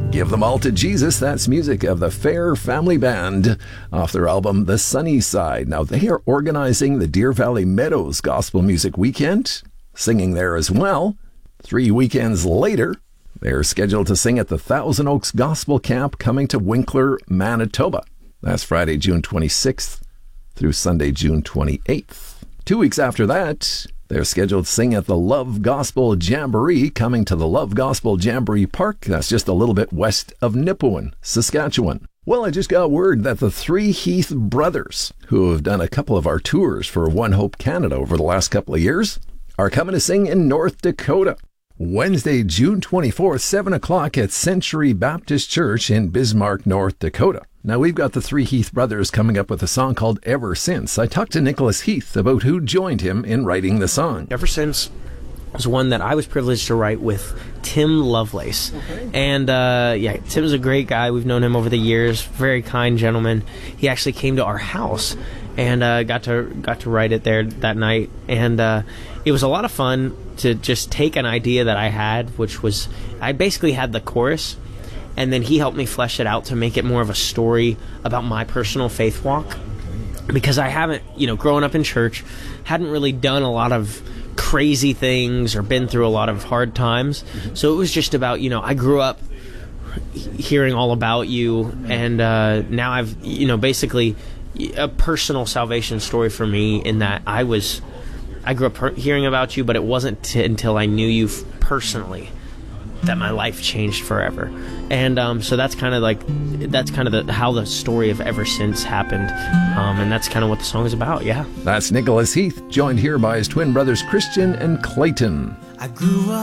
Give Them All to Jesus. That's music of the Fair Family Band off their album The Sunny Side. Now, they are organizing the Deer Valley Meadows Gospel Music Weekend, singing there as well. 3 weekends later, they're scheduled to sing at the Thousand Oaks Gospel Camp coming to Winkler, Manitoba. That's Friday, June 26th through Sunday, June 28th. 2 weeks after that, they're scheduled to sing at the Love Gospel Jamboree, coming to the Love Gospel Jamboree Park. That's just a little bit west of Nipawin, Saskatchewan. Well, I just got word that the three Heath brothers, who have done a couple of our tours for One Hope Canada over the last couple of years, are coming to sing in North Dakota. Wednesday, June 24th, 7 o'clock at Century Baptist Church in Bismarck, North Dakota. Now, we've got the three Heath brothers coming up with a song called Ever Since. I talked to Nicholas Heath about who joined him in writing the song. Ever Since was one that I was privileged to write with Tim Lovelace. Okay. And, Tim's a great guy. We've known him over the years. Very kind gentleman. He actually came to our house and got to write it there that night. And it was a lot of fun to just take an idea that I had, which was, I basically had the chorus, and then he helped me flesh it out to make it more of a story about my personal faith walk. Because I haven't, growing up in church, hadn't really done a lot of crazy things or been through a lot of hard times. So it was just about, I grew up hearing all about you, and now I've, basically a personal salvation story for me in that I grew up hearing about you, but it wasn't until I knew you personally that my life changed forever. And so that's kind of how the story of Ever Since happened. And that's kind of what the song is about, yeah. That's Nicholas Heath, joined here by his twin brothers Christian and Clayton. I grew up